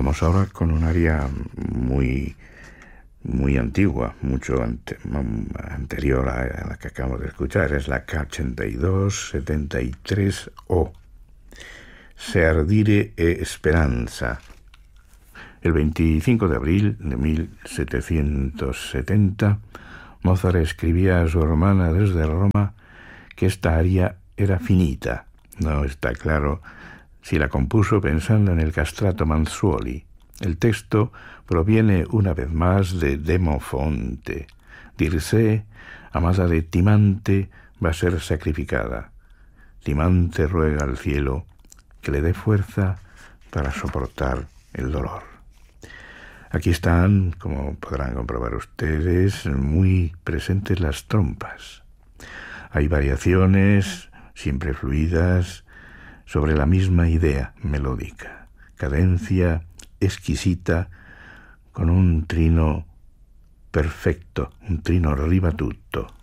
Vamos ahora con un área muy antigua, mucho anterior a la que acabamos de escuchar. Es la K8273O. Se ardire e speranza. El 25 de abril de 1770, Mozart escribía a su hermana desde Roma que esta aria era finita. No está claro si la compuso pensando en el castrato Manzuoli. El texto proviene una vez más de Demofonte. Dircé, amada de Timante, va a ser sacrificada. Timante ruega al cielo que le dé fuerza para soportar el dolor. Aquí están, como podrán comprobar ustedes, muy presentes las trompas. Hay variaciones, siempre fluidas, sobre la misma idea melódica. Cadencia exquisita con un trino perfecto, un trino ribatutto.